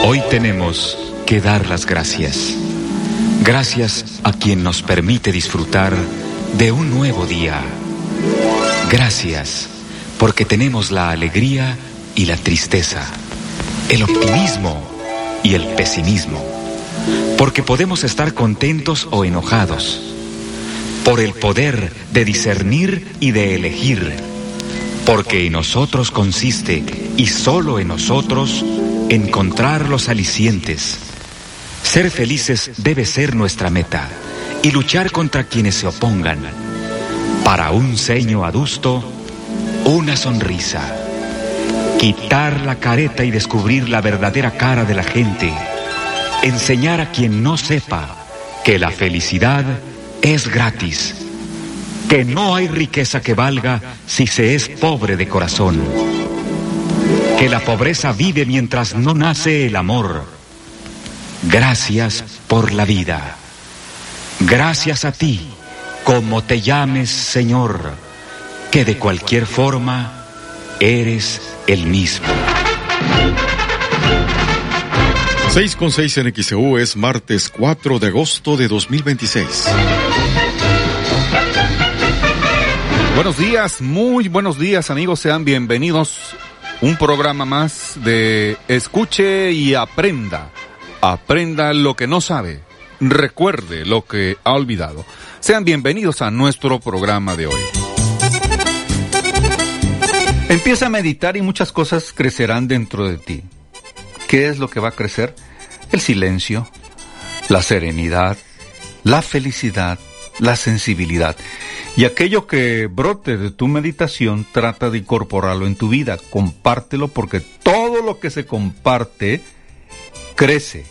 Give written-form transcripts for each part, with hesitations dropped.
Hoy tenemos que dar las gracias. Gracias a quien nos permite disfrutar de un nuevo día. Gracias porque tenemos la alegría y la tristeza, el optimismo y el pesimismo, porque podemos estar contentos o enojados, por el poder de discernir y de elegir, porque en nosotros consiste, y solo en nosotros, encontrar los alicientes. Ser felices debe ser nuestra meta, y luchar contra quienes se opongan. Para un ceño adusto, una sonrisa. Quitar la careta y descubrir la verdadera cara de la gente. Enseñar a quien no sepa que la felicidad es gratis. Que no hay riqueza que valga si se es pobre de corazón. Que la pobreza vive mientras no nace el amor. Gracias por la vida. Gracias a ti, como te llames, Señor, que de cualquier forma eres el mismo. 6:6 en XEU, es martes 4 de agosto de 2026. Buenos días, muy buenos días, amigos, sean bienvenidos. Un programa más de Escuche y Aprenda. Aprenda lo que no sabe, recuerde lo que ha olvidado. Sean bienvenidos a nuestro programa de hoy. Empieza a meditar y muchas cosas crecerán dentro de ti. ¿Qué es lo que va a crecer? El silencio, la serenidad, la felicidad, la sensibilidad. Y aquello que brote de tu meditación, trata de incorporarlo en tu vida. Compártelo, porque todo lo que se comparte crece.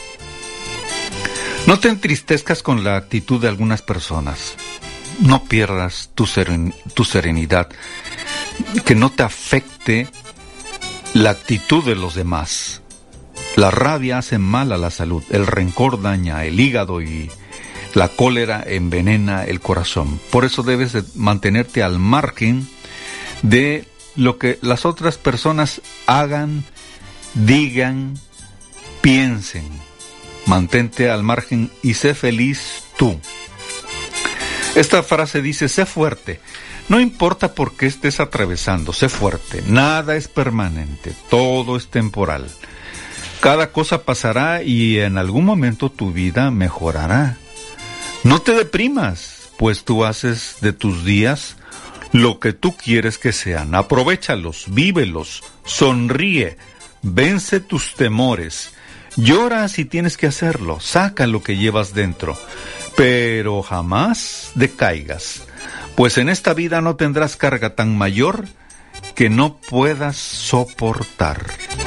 No te entristezcas con la actitud de algunas personas. No pierdas tu serenidad. Que no te afecte la actitud de los demás. La rabia hace mal a la salud. El rencor daña el hígado y la cólera envenena el corazón. Por eso debes de mantenerte al margen de lo que las otras personas hagan, digan, piensen. Mantente al margen y sé feliz tú. Esta frase dice: sé fuerte. No importa por qué estés atravesando, sé fuerte. Nada es permanente, todo es temporal. Cada cosa pasará y en algún momento tu vida mejorará. No te deprimas, pues tú haces de tus días lo que tú quieres que sean. Aprovéchalos, vívelos, sonríe, vence tus temores. Llora si tienes que hacerlo, saca lo que llevas dentro, pero jamás decaigas, pues en esta vida no tendrás carga tan mayor que no puedas soportar.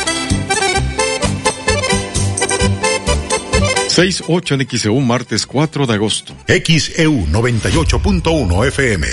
6:8 en XEU, martes 4 de agosto. XEU 98.1 FM.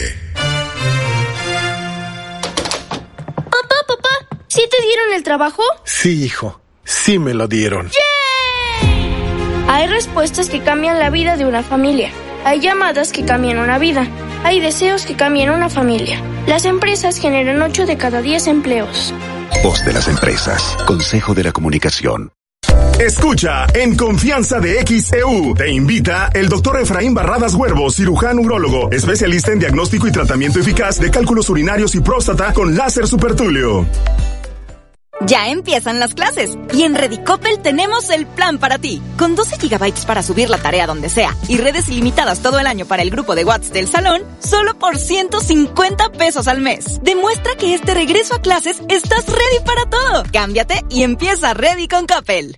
Papá, ¿sí te dieron el trabajo? Sí, hijo, sí me lo dieron. ¡Yay! Hay respuestas que cambian la vida de una familia. Hay llamadas que cambian una vida. Hay deseos que cambian una familia. Las empresas generan 8 de cada 10 empleos. Voz de las empresas. Consejo de la Comunicación. Escucha En Confianza de XEU. Te invita el doctor Efraín Barradas Huervo, cirujano urólogo, especialista en diagnóstico y tratamiento eficaz de cálculos urinarios y próstata con láser supertulio. Ya empiezan las clases y en Redicopel tenemos el plan para ti. Con 12 GB para subir la tarea donde sea y redes ilimitadas todo el año para el grupo de WhatsApp del salón, solo por 150 pesos al mes. Demuestra que este regreso a clases estás ready para todo. Cámbiate y empieza Ready con Coppel.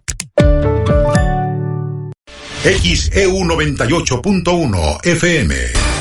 XEU 98.1 FM.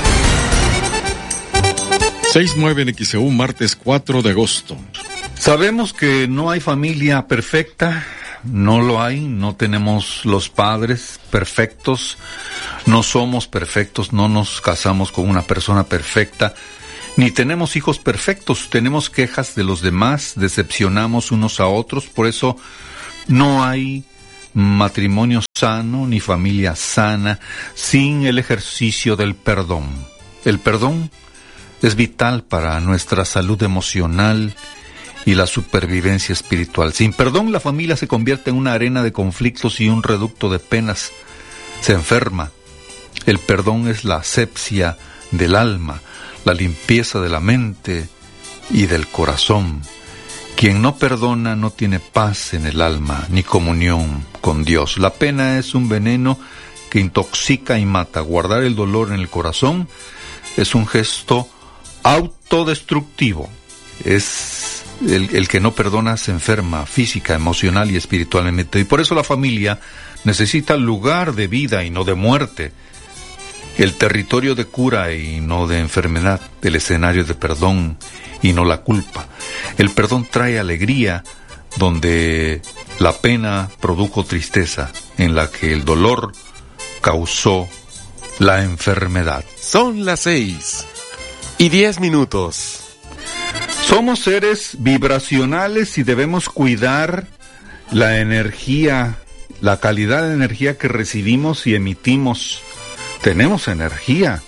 6:9 en XEU, martes 4 de agosto. Sabemos que no hay familia perfecta, no lo hay, no tenemos los padres perfectos, no somos perfectos, no nos casamos con una persona perfecta, ni tenemos hijos perfectos, tenemos quejas de los demás, decepcionamos unos a otros, por eso no hay matrimonio sano ni familia sana sin el ejercicio del perdón. El perdón es vital para nuestra salud emocional y la supervivencia espiritual. Sin perdón, la familia se convierte en una arena de conflictos y un reducto de penas. Se enferma. El perdón es la asepsia del alma, la limpieza de la mente y del corazón. Quien no perdona no tiene paz en el alma ni comunión con Dios. La pena es un veneno que intoxica y mata. Guardar el dolor en el corazón es un gesto autodestructivo. Es el que no perdona se enferma física, emocional y espiritualmente. Y por eso la familia necesita lugar de vida y no de muerte, el territorio de cura y no de enfermedad, el escenario de perdón y no la culpa. El perdón trae alegría donde la pena produjo tristeza, en la que el dolor causó la enfermedad. Son las 6:10. Somos seres vibracionales y debemos cuidar la energía, la calidad de energía que recibimos y emitimos. Tenemos energía.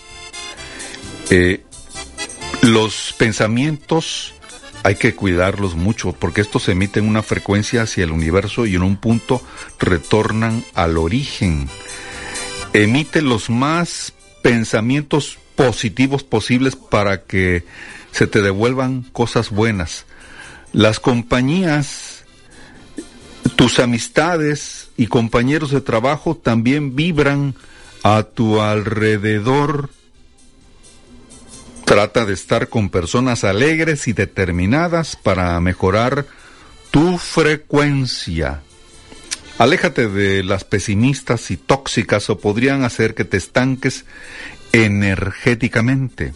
Los pensamientos hay que cuidarlos mucho porque estos emiten una frecuencia hacia el universo y en un punto retornan al origen. Emite los más pensamientos positivos posibles para que se te devuelvan cosas buenas. Las compañías, tus amistades y compañeros de trabajo también vibran a tu alrededor. Trata de estar con personas alegres y determinadas para mejorar tu frecuencia. Aléjate de las pesimistas y tóxicas o podrían hacer que te estanques energéticamente.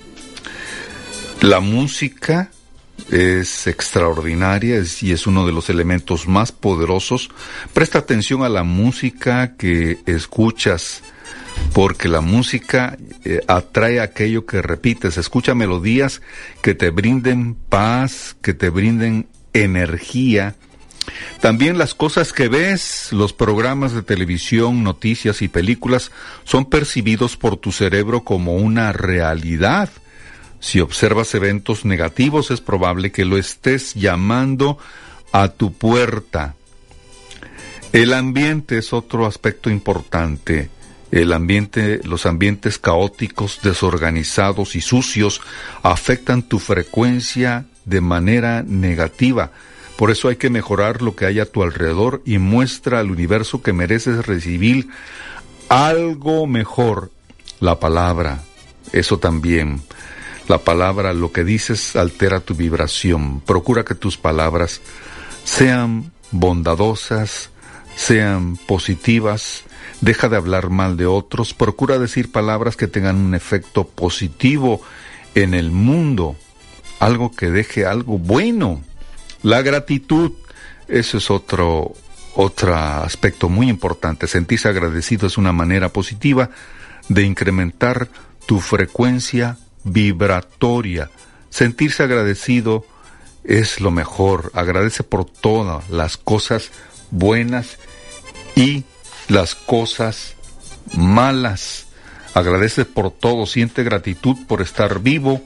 La música es extraordinaria y es uno de los elementos más poderosos. Presta atención a la música que escuchas, porque la música atrae aquello que repites. Escucha melodías que te brinden paz, que te brinden energía. También las cosas que ves, los programas de televisión, noticias y películas son percibidos por tu cerebro como una realidad. Si observas eventos negativos, es probable que lo estés llamando a tu puerta. El ambiente es otro aspecto importante. Los ambientes caóticos, desorganizados y sucios afectan tu frecuencia de manera negativa. Por eso hay que mejorar lo que hay a tu alrededor y muestra al universo que mereces recibir algo mejor. La palabra, eso también. La palabra, lo que dices, altera tu vibración. Procura que tus palabras sean bondadosas, sean positivas. Deja de hablar mal de otros. Procura decir palabras que tengan un efecto positivo en el mundo. Algo que deje algo bueno. La gratitud, eso es otro aspecto muy importante. Sentirse agradecido es una manera positiva de incrementar tu frecuencia vibratoria. Sentirse agradecido es lo mejor. Agradece por todas las cosas buenas y las cosas malas. Agradece por todo, siente gratitud por estar vivo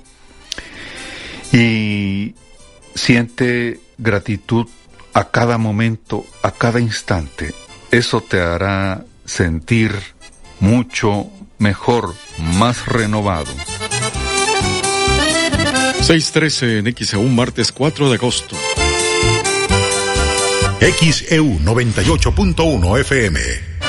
y siente gratitud a cada momento, a cada instante. Eso te hará sentir mucho mejor, más renovado. 6:13 en XEU, martes 4 de agosto. XEU 98.1 FM.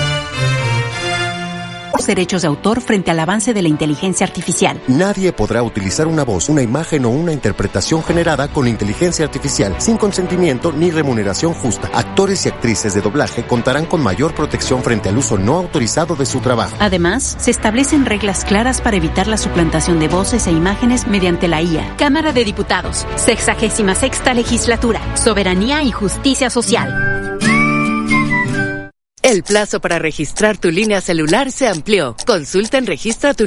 Derechos de autor frente al avance de la inteligencia artificial. Nadie podrá utilizar una voz, una imagen o una interpretación generada con inteligencia artificial sin consentimiento ni remuneración justa. Actores y actrices de doblaje contarán con mayor protección frente al uso no autorizado de su trabajo. Además, se establecen reglas claras para evitar la suplantación de voces e imágenes mediante la IA. Cámara de Diputados, 66ª Legislatura, Soberanía y Justicia Social. El plazo para registrar tu línea celular se amplió. Consulta en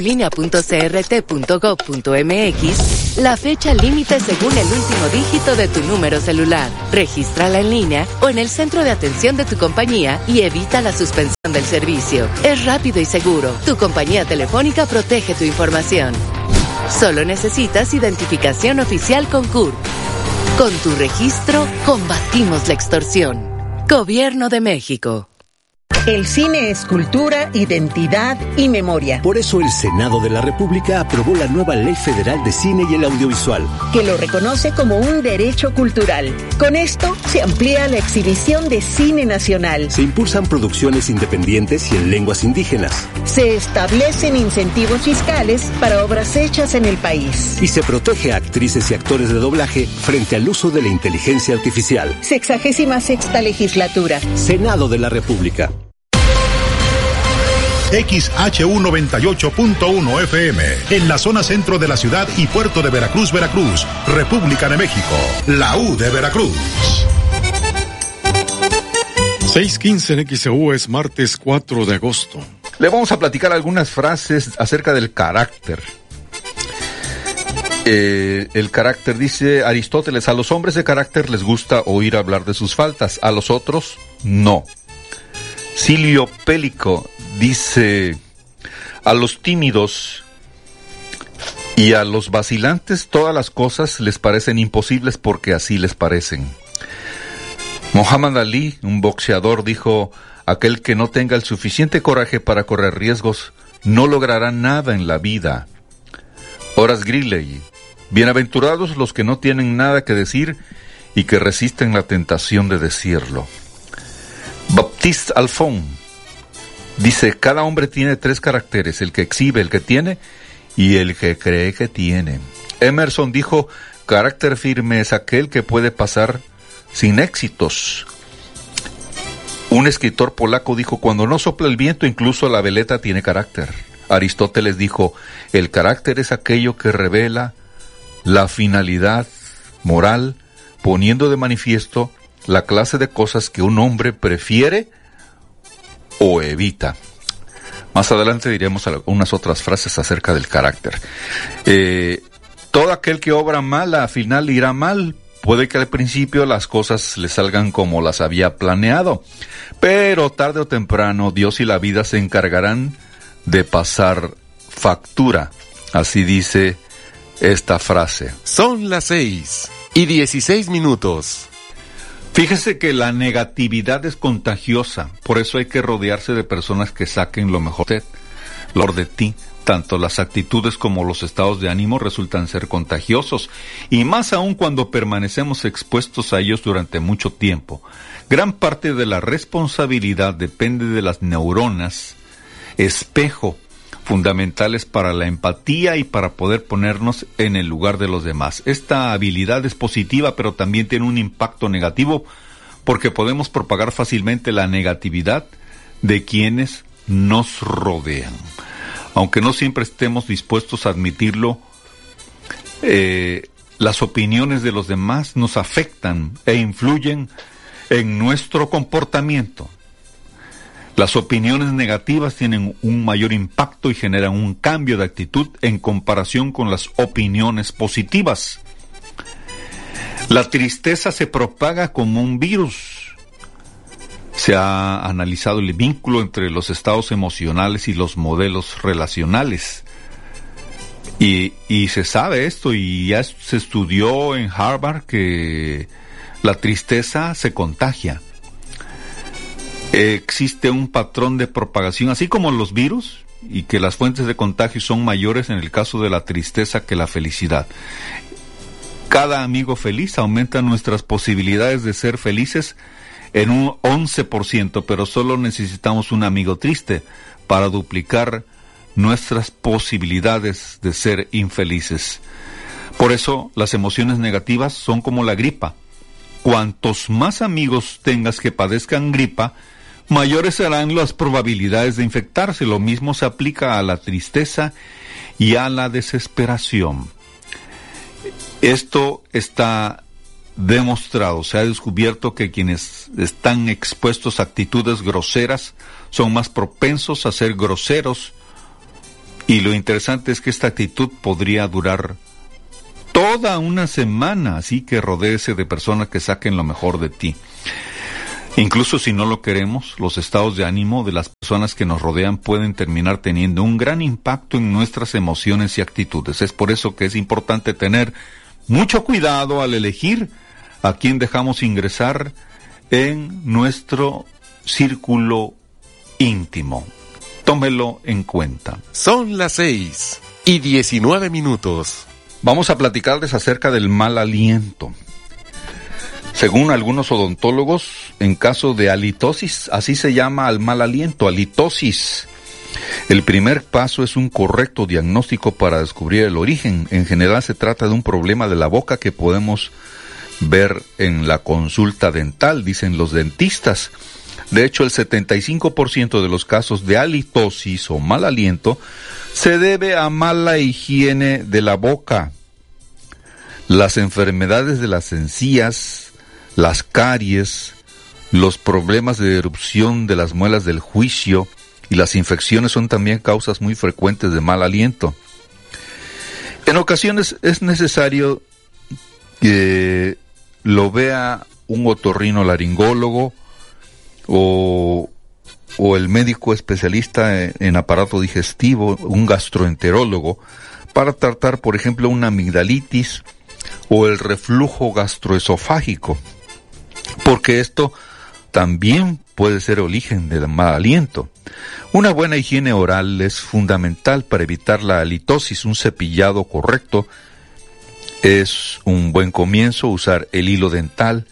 registratulinea.crt.gov.mx la fecha límite según el último dígito de tu número celular. Regístrala en línea o en el centro de atención de tu compañía y evita la suspensión del servicio. Es rápido y seguro. Tu compañía telefónica protege tu información. Solo necesitas identificación oficial con CURP. Con tu registro, combatimos la extorsión. Gobierno de México. El cine es cultura, identidad y memoria. Por eso el Senado de la República aprobó la nueva Ley Federal de Cine y el Audiovisual, que lo reconoce como un derecho cultural. Con esto se amplía la exhibición de cine nacional. Se impulsan producciones independientes y en lenguas indígenas. Se establecen incentivos fiscales para obras hechas en el país. Y se protege a actrices y actores de doblaje frente al uso de la inteligencia artificial. 66ª Legislatura. Senado de la República. XHU 98.1 FM, en la zona centro de la ciudad y puerto de Veracruz, Veracruz, República de México, la U de Veracruz. 6:15 en XHU, es martes 4 de agosto. Le vamos a platicar algunas frases acerca del carácter. El carácter, dice Aristóteles, a los hombres de carácter les gusta oír hablar de sus faltas, a los otros no. Silvio Pellico dice, a los tímidos y a los vacilantes todas las cosas les parecen imposibles porque así les parecen. Muhammad Ali, un boxeador, dijo, aquel que no tenga el suficiente coraje para correr riesgos no logrará nada en la vida. Horace Greeley, bienaventurados los que no tienen nada que decir y que resisten la tentación de decirlo. Baptiste Alphonse dice, cada hombre tiene 3 caracteres, el que exhibe, el que tiene y el que cree que tiene. Emerson dijo, carácter firme es aquel que puede pasar sin éxitos. Un escritor polaco dijo, cuando no sopla el viento, incluso la veleta tiene carácter. Aristóteles dijo, el carácter es aquello que revela la finalidad moral, poniendo de manifiesto la clase de cosas que un hombre prefiere o evita. Más adelante diremos algunas otras frases acerca del carácter. Todo aquel que obra mal, al final irá mal. Puede que al principio las cosas le salgan como las había planeado, pero tarde o temprano Dios y la vida se encargarán de pasar factura. Así dice esta frase. Son las 6:16. Fíjese que la negatividad es contagiosa, por eso hay que rodearse de personas que saquen lo mejor de ti. Tanto las actitudes como los estados de ánimo resultan ser contagiosos, y más aún cuando permanecemos expuestos a ellos durante mucho tiempo. Gran parte de la responsabilidad depende de las neuronas, espejo, fundamentales para la empatía y para poder ponernos en el lugar de los demás. Esta habilidad es positiva, pero también tiene un impacto negativo, porque podemos propagar fácilmente la negatividad de quienes nos rodean. Aunque no siempre estemos dispuestos a admitirlo, las opiniones de los demás nos afectan e influyen en nuestro comportamiento. Las opiniones negativas tienen un mayor impacto y generan un cambio de actitud en comparación con las opiniones positivas. La tristeza se propaga como un virus. Se ha analizado el vínculo entre los estados emocionales y los modelos relacionales. Y se sabe esto, y ya se estudió en Harvard que la tristeza se contagia. Existe un patrón de propagación, así como los virus, y que las fuentes de contagio son mayores en el caso de la tristeza que la felicidad. Cada amigo feliz aumenta nuestras posibilidades de ser felices en un 11%, pero solo necesitamos un amigo triste para duplicar nuestras posibilidades de ser infelices. Por eso, las emociones negativas son como la gripa. Cuantos más amigos tengas que padezcan gripa, mayores serán las probabilidades de infectarse. Lo mismo se aplica a la tristeza y a la desesperación. Esto está demostrado, se ha descubierto que quienes están expuestos a actitudes groseras son más propensos a ser groseros, y lo interesante es que esta actitud podría durar toda una semana, así que rodéese de personas que saquen lo mejor de ti. Incluso si no lo queremos, los estados de ánimo de las personas que nos rodean pueden terminar teniendo un gran impacto en nuestras emociones y actitudes. Es por eso que es importante tener mucho cuidado al elegir a quién dejamos ingresar en nuestro círculo íntimo. Tómelo en cuenta. Son las 6:19. Vamos a platicarles acerca del mal aliento. Según algunos odontólogos, en caso de halitosis, así se llama al mal aliento, halitosis. El primer paso es un correcto diagnóstico para descubrir el origen. En general se trata de un problema de la boca que podemos ver en la consulta dental, dicen los dentistas. De hecho, el 75% de los casos de halitosis o mal aliento se debe a mala higiene de la boca. Las enfermedades de las encías, las caries, los problemas de erupción de las muelas del juicio y las infecciones son también causas muy frecuentes de mal aliento. En ocasiones es necesario que lo vea un otorrinolaringólogo o el médico especialista en aparato digestivo, un gastroenterólogo, para tratar, por ejemplo, una amigdalitis o el reflujo gastroesofágico, porque esto también puede ser origen del mal aliento. Una buena higiene oral es fundamental para evitar la halitosis. Un cepillado correcto es un buen comienzo. Usar el hilo dental.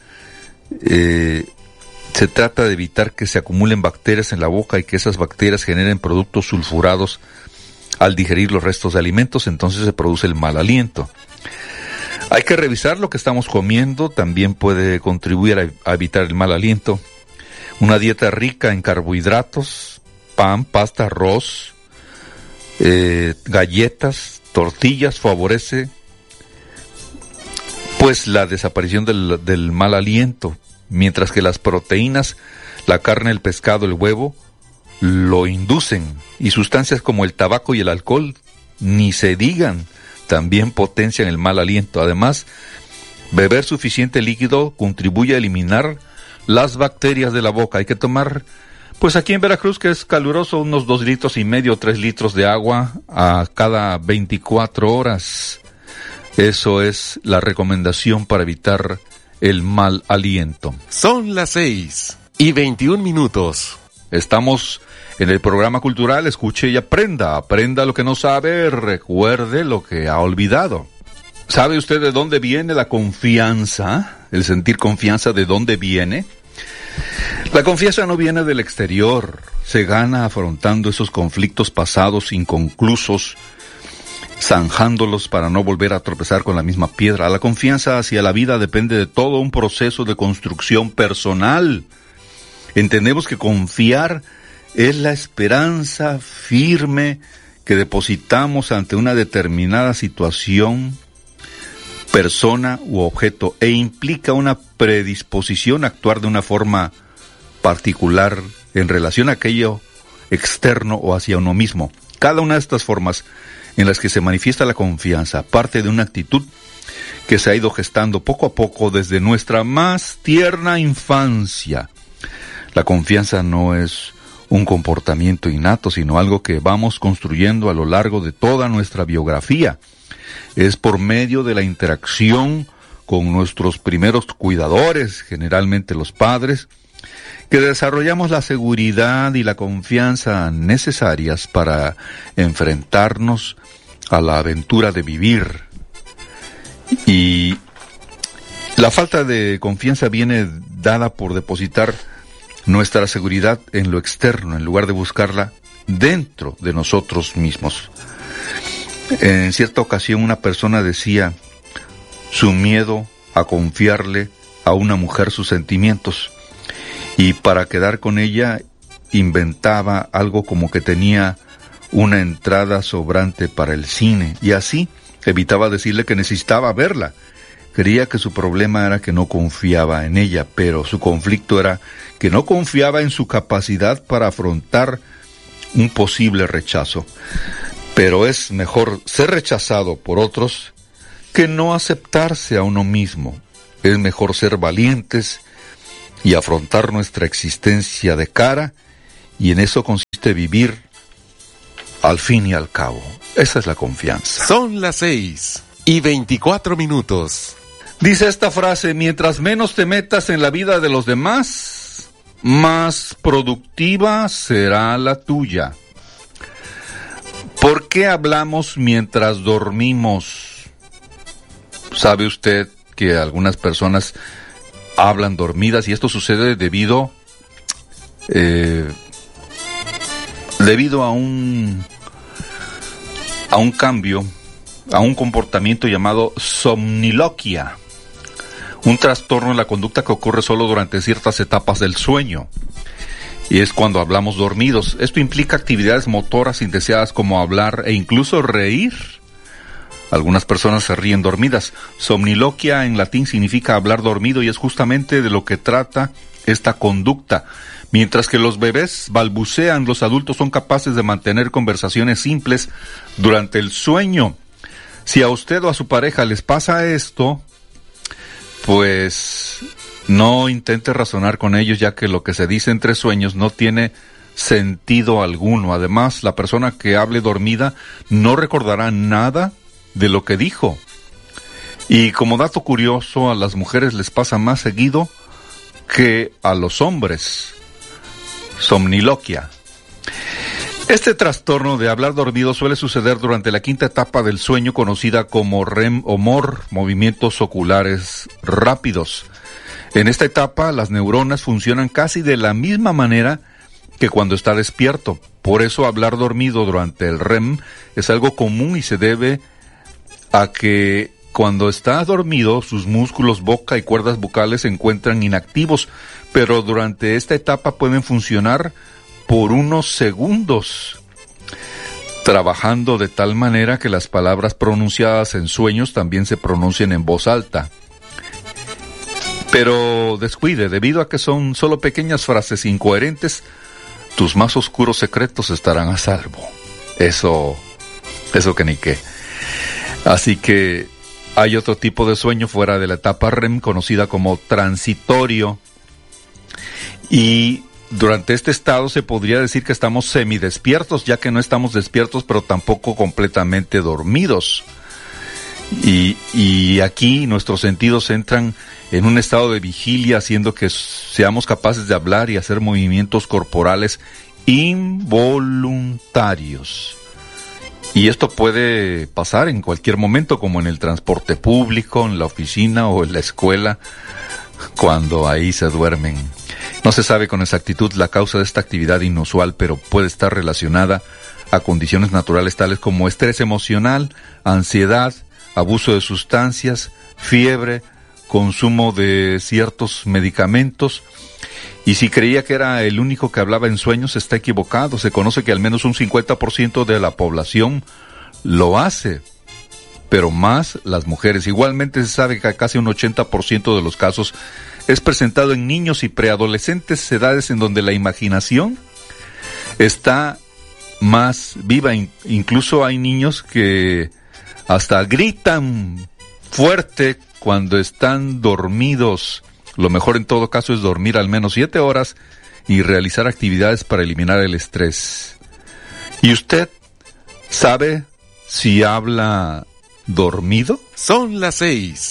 Se trata de evitar que se acumulen bacterias en la boca y que esas bacterias generen productos sulfurados al digerir los restos de alimentos, entonces se produce el mal aliento. Hay que revisar lo que estamos comiendo, también puede contribuir a evitar el mal aliento. Una dieta rica en carbohidratos, pan, pasta, arroz, galletas, tortillas, favorece pues la desaparición del mal aliento, mientras que las proteínas, la carne, el pescado, el huevo, lo inducen, y sustancias como el tabaco y el alcohol, ni se digan, también potencian el mal aliento. Además, beber suficiente líquido contribuye a eliminar las bacterias de la boca. Hay que tomar, pues aquí en Veracruz, que es caluroso, unos 2,5 litros, 3 litros de agua a cada 24 horas. Eso es la recomendación para evitar el mal aliento. Son las 6:21. Estamos en el programa cultural Escuche y Aprenda. Aprenda lo que no sabe, recuerde lo que ha olvidado. ¿Sabe usted de dónde viene la confianza? El sentir confianza, ¿de dónde viene? La confianza no viene del exterior. Se gana afrontando esos conflictos pasados inconclusos, zanjándolos para no volver a tropezar con la misma piedra. La confianza hacia la vida depende de todo un proceso de construcción personal. Entendemos que confiar es la esperanza firme que depositamos ante una determinada situación, persona u objeto, e implica una predisposición a actuar de una forma particular en relación a aquello externo o hacia uno mismo. Cada una de estas formas en las que se manifiesta la confianza parte de una actitud que se ha ido gestando poco a poco desde nuestra más tierna infancia. La confianza no es un comportamiento innato, sino algo que vamos construyendo a lo largo de toda nuestra biografía. Es por medio de la interacción con nuestros primeros cuidadores, generalmente los padres, que desarrollamos la seguridad y la confianza necesarias para enfrentarnos a la aventura de vivir. Y la falta de confianza viene dada por depositar nuestra seguridad en lo externo, en lugar de buscarla dentro de nosotros mismos. En cierta ocasión una persona decía su miedo a confiarle a una mujer sus sentimientos, y para quedar con ella inventaba algo como que tenía una entrada sobrante para el cine, y así evitaba decirle que necesitaba verla. Creía que su problema era que no confiaba en ella, pero su conflicto era que no confiaba en su capacidad para afrontar un posible rechazo. Pero es mejor ser rechazado por otros que no aceptarse a uno mismo. Es mejor ser valientes y afrontar nuestra existencia de cara, y en eso consiste vivir al fin y al cabo. Esa es la confianza. Son las 6:24. Dice esta frase: mientras menos te metas en la vida de los demás, más productiva será la tuya. ¿Por qué hablamos mientras dormimos? ¿Sabe usted que algunas personas hablan dormidas y esto sucede debido a un cambio, a un comportamiento llamado somniloquia, un trastorno en la conducta que ocurre solo durante ciertas etapas del sueño? Y es cuando hablamos dormidos. Esto implica actividades motoras indeseadas como hablar e incluso reír. Algunas personas se ríen dormidas. Somniloquia en latín significa hablar dormido y es justamente de lo que trata esta conducta. Mientras que los bebés balbucean, los adultos son capaces de mantener conversaciones simples durante el sueño. Si a usted o a su pareja les pasa esto, pues no intente razonar con ellos, ya que lo que se dice entre sueños no tiene sentido alguno. Además, la persona que hable dormida no recordará nada de lo que dijo. Y como dato curioso, a las mujeres les pasa más seguido que a los hombres. Somniloquia. Este trastorno de hablar dormido suele suceder durante la quinta etapa del sueño, conocida como REM o MOR, movimientos oculares rápidos. En esta etapa, las neuronas funcionan casi de la misma manera que cuando está despierto. Por eso, hablar dormido durante el REM es algo común y se debe a que cuando está dormido, sus músculos, boca y cuerdas bucales se encuentran inactivos, pero durante esta etapa pueden funcionar por unos segundos, trabajando de tal manera que las palabras pronunciadas en sueños también se pronuncien en voz alta. Pero descuide, debido a que son solo pequeñas frases incoherentes, tus más oscuros secretos estarán a salvo. Eso que ni qué. Así que hay otro tipo de sueño fuera de la etapa REM, conocida como transitorio. Y durante este estado se podría decir que estamos semidespiertos, ya que no estamos despiertos, pero tampoco completamente dormidos. Y aquí nuestros sentidos entran en un estado de vigilia, haciendo que seamos capaces de hablar y hacer movimientos corporales involuntarios. Y esto puede pasar en cualquier momento, como en el transporte público, en la oficina o en la escuela, cuando ahí se duermen. No se sabe con exactitud la causa de esta actividad inusual, pero puede estar relacionada a condiciones naturales tales como estrés emocional, ansiedad, abuso de sustancias, fiebre, consumo de ciertos medicamentos. Y si creía que era el único que hablaba en sueños, está equivocado. Se conoce que al menos un 50% de la población lo hace, pero más las mujeres. Igualmente se sabe que casi un 80% de los casos es presentado en niños y preadolescentes, edades en donde la imaginación está más viva. Incluso hay niños que hasta gritan fuerte cuando están dormidos. Lo mejor en todo caso es dormir al menos 7 horas y realizar actividades para eliminar el estrés. ¿Y usted sabe si habla dormido? Son las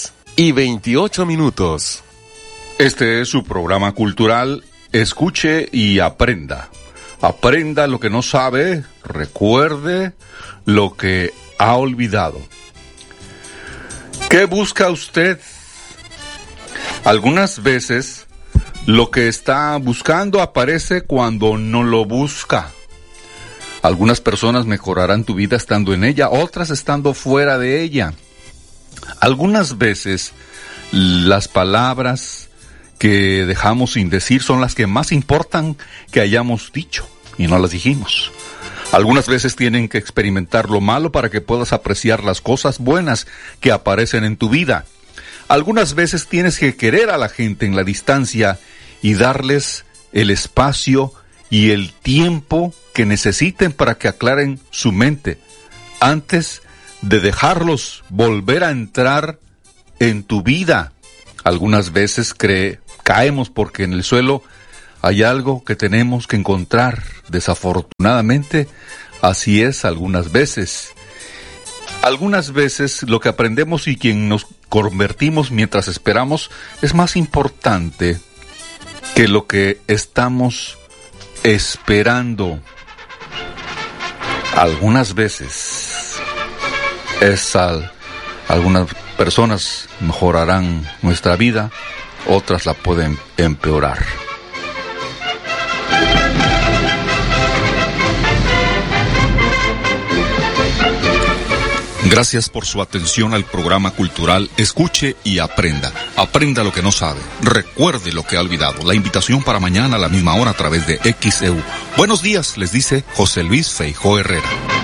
6:28. Este es su programa cultural. Escuche y aprenda. Aprenda lo que no sabe, recuerde lo que ha olvidado. ¿Qué busca usted? Algunas veces lo que está buscando aparece cuando no lo busca. Algunas personas mejorarán tu vida estando en ella, otras estando fuera de ella. Algunas veces las palabras que dejamos sin decir son las que más importan que hayamos dicho y no las dijimos. Algunas veces tienen que experimentar lo malo para que puedas apreciar las cosas buenas que aparecen en tu vida. Algunas veces tienes que querer a la gente en la distancia y darles el espacio y el tiempo que necesiten para que aclaren su mente antes de dejarlos volver a entrar en tu vida. Algunas veces caemos porque en el suelo hay algo que tenemos que encontrar. Desafortunadamente, así es algunas veces. Algunas veces lo que aprendemos y quien nos convertimos mientras esperamos es más importante que lo que estamos esperando. Algunas veces algunas personas mejorarán nuestra vida, otras la pueden empeorar. Gracias por su atención al programa cultural Escuche y Aprenda. Aprenda lo que no sabe. Recuerde lo que ha olvidado. La invitación para mañana a la misma hora a través de XEU. Buenos días, les dice José Luis Feijó Herrera.